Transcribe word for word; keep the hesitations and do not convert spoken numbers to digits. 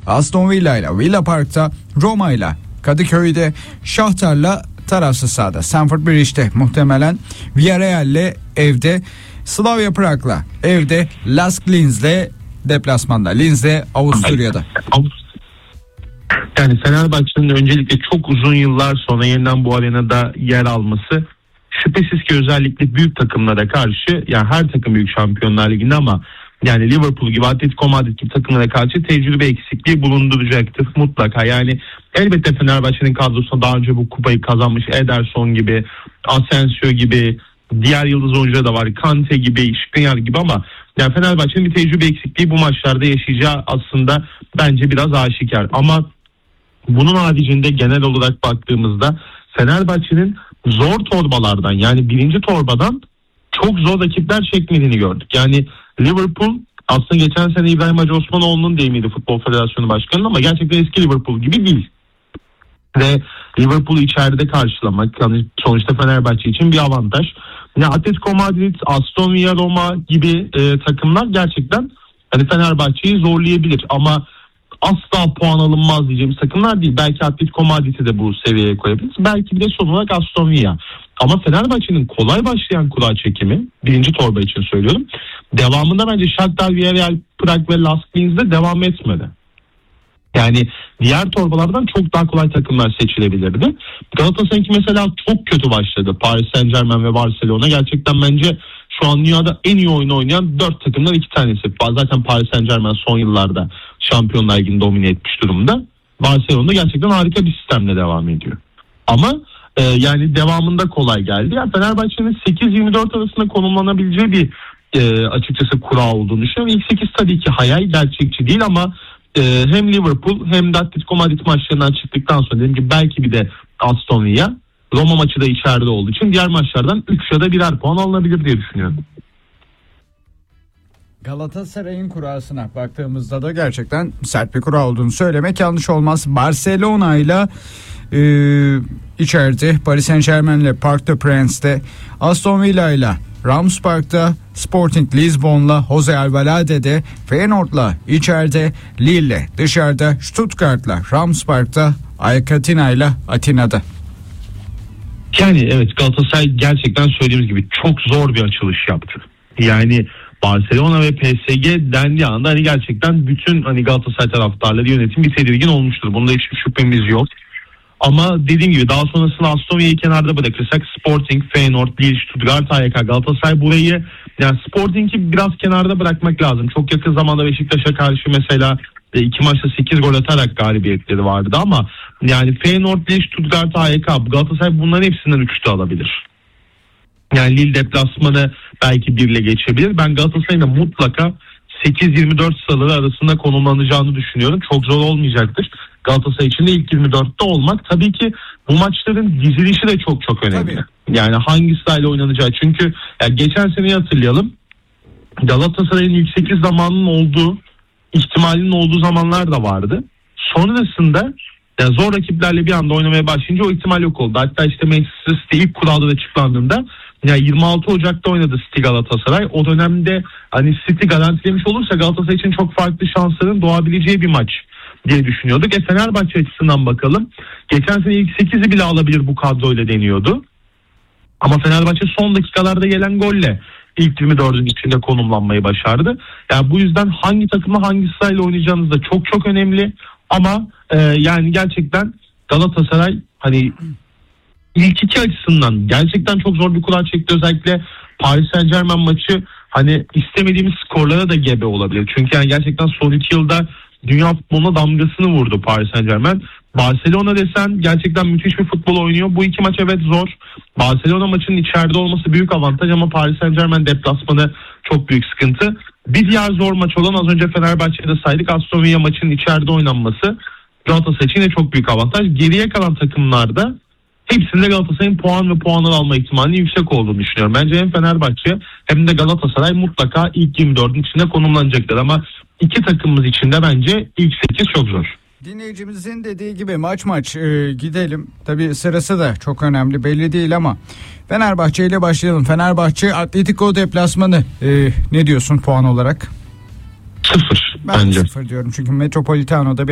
Aston Villa ile Villa Park'ta, Roma ile Kadıköy'de, Shakhtar'la tarafsız sahada Stamford Bridge'de, muhtemelen Villarreal'le evde, Slavia Prag'la evde, Lask Linz'le deplasmanda. Linz'le Avusturya'da. Yani Fenerbahçe'nin öncelikle çok uzun yıllar sonra yeniden bu arenada yer alması şüphesiz ki özellikle büyük takımlara karşı, yani her takım büyük Şampiyonlar Ligi'nde ama yani Liverpool gibi, Atletico Madrid gibi takımlara karşı tecrübe eksikliği bulunduracaktır mutlaka. Yani elbette Fenerbahçe'nin kadrosunda daha önce bu kupayı kazanmış Ederson gibi, Asensio gibi, diğer yıldız oyuncular da var, Kante gibi, Skriniar gibi, ama yani Fenerbahçe'nin bir tecrübe eksikliği bu maçlarda yaşayacağı aslında bence biraz aşikar. Ama bunun haricinde genel olarak baktığımızda Fenerbahçe'nin zor torbalardan, yani birinci torbadan çok zor rakipler çekmediğini gördük. Yani Liverpool aslında geçen sene İbrahim Hacı Osmanoğlu'nun deyimiydi Futbol Federasyonu Başkanı'nın, ama gerçekten eski Liverpool gibi değil. Ve Liverpool'u içeride karşılamak yani sonuçta Fenerbahçe için bir avantaj. Yani Atletico Madrid, Aston Villa, Roma gibi e, takımlar gerçekten hani Fenerbahçe'yi zorlayabilir, ama asla puan alınmaz diyeceğimiz takımlar değil. Belki Atletico Madrid'i de bu seviyeye koyabiliriz. Belki bir de son olarak Aston Villa. Ama Fenerbahçe'nin kolay başlayan kura çekimi, birinci torba için söylüyorum, devamında bence Shakhtar, Villarreal, Prag ve Lask Linz'de devam etmedi. Yani diğer torbalardan çok daha kolay takımlar seçilebilirdi. Galatasaray'ınki mesela çok kötü başladı. Paris Saint-Germain ve Barcelona gerçekten bence şu an dünyada en iyi oyunu oynayan dört takımdan iki tanesi. Zaten Paris Saint-Germain son yıllarda Şampiyonlar Ligi'ni domine etmiş durumda. Barcelona gerçekten harika bir sistemle devam ediyor. Ama e, yani devamında kolay geldi. Yani Fenerbahçe'nin sekiz yirmi dört arasında konumlanabileceği bir e, açıkçası kura olduğunu düşünüyorum. İlk sekiz tabii ki hayal, gerçekçi değil, ama e, hem Liverpool hem de Atletico Madrid maçlarından çıktıktan sonra dediğim gibi belki bir de Aston Villa, Roma maçı da içeride olduğu için diğer maçlardan üç ya da birer puan alınabilir diye düşünüyorum. Galatasaray'ın kurasına baktığımızda da gerçekten sert bir kura olduğunu söylemek yanlış olmaz. Barcelona ile e, içeride, Paris Saint-Germain ile Parc des Princes', Aston Villa ile Rams Park'ta, Sporting Lisbon'la Jose Alvalade'de, Feyenoord'la içeride, Lille dışarıda, Stuttgart'la Rams Park'ta, Alcatina ile Atina'da. Yani evet, Galatasaray gerçekten söylediğimiz gibi çok zor bir açılış yaptı. Yani Barcelona ve P S G dendiği anda hani gerçekten bütün hani Galatasaray taraftarları, yönetim bir tedirgin olmuştur. Bunda hiçbir şüphemiz yok. Ama dediğim gibi daha sonrasında Aston Villa'yı kenarda bırakırsak Sporting, Feyenoord, Lille, Stuttgart, A Y K, Galatasaray burayı, yani Sporting'i biraz kenarda bırakmak lazım. Çok yakın zamanda Beşiktaş'a karşı mesela iki maçta sekiz gol atarak galibiyetleri vardı, ama yani Feyenoord, Lille, Stuttgart, A Y K, Galatasaray bunların hepsinden üçte alabilir. Yani Lille deplasmanı belki birle geçebilir. Ben Galatasaray'ın da mutlaka sekiz yirmi dört sıraları arasında konumlanacağını düşünüyorum. Çok zor olmayacaktır. Galatasaray için de ilk yirmi dörtte olmak. Tabii ki bu maçların dizilişi de çok çok önemli. Tabii. Yani hangi sırayla oynanacağı. Çünkü yani geçen seneyi hatırlayalım. Galatasaray'ın ilk sekiz zamanının olduğu, ihtimalinin olduğu zamanlar da vardı. Sonrasında yani zor rakiplerle bir anda oynamaya başlayınca o ihtimal yok oldu. Hatta işte Manchester City ilk kuralda açıklandığında yani yirmi altı Ocak'ta oynadı City Galatasaray. O dönemde hani City garantilemiş olursa Galatasaray için çok farklı şansların doğabileceği bir maç diye düşünüyorduk. E Fenerbahçe açısından bakalım. Geçen sene ilk sekizi bile alabilir bu kadroyla deniyordu. Ama Fenerbahçe son dakikalarda gelen golle ilk yirmi dördün içinde konumlanmayı başardı. Yani bu yüzden hangi takımla hangi sırayla oynayacağınız da çok çok önemli. Ama e, yani gerçekten Galatasaray hani ilk iki açısından gerçekten çok zor bir kura çekti. Özellikle Paris Saint-Germain maçı hani istemediğimiz skorlara da gebe olabilir. Çünkü yani gerçekten son iki yılda dünya futboluna damgasını vurdu Paris Saint-Germain. Barcelona desen gerçekten müthiş bir futbol oynuyor. Bu iki maç evet zor. Barcelona maçının içeride olması büyük avantaj, ama Paris Saint-Germain deplasmanı çok büyük sıkıntı. Bir diğer zor maç olan, az önce Fenerbahçe'de saydık, Aston Villa maçının içeride oynanması Galatasaray için de çok büyük avantaj. Geriye kalan takımlarda hepsinde Galatasaray'ın puan ve puanlar alma ihtimalinin yüksek olduğunu düşünüyorum. Bence hem Fenerbahçe hem de Galatasaray mutlaka ilk yirmi dördün içinde konumlanacaklar, ama iki takımımız için de bence ilk sekiz çok zor. Dinleyicimizin dediği gibi maç maç e, gidelim. Tabii sırası da çok önemli, belli değil, ama Fenerbahçe ile başlayalım. Fenerbahçe Atletico deplasmanı, e, ne diyorsun puan olarak? Sıfır Ben bence. sıfır diyorum çünkü Metropolitano'da